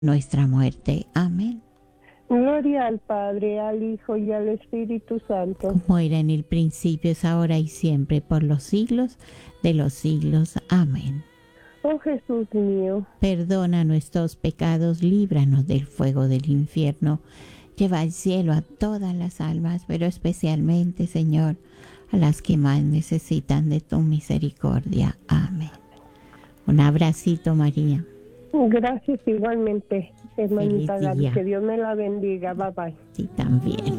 nuestra muerte. Amén. Gloria al Padre, al Hijo y al Espíritu Santo. Como era en el principio, es ahora y siempre, por los siglos de los siglos. Amén. Oh Jesús mío, Perdona nuestros pecados, líbranos del fuego del infierno. Lleva al cielo a todas las almas, pero especialmente, Señor, a las que más necesitan de tu misericordia. Amén. Un abracito, María. gracias igualmente, hermanita Feliz Gaby. día. Que Dios me la bendiga. Bye bye. Sí, también.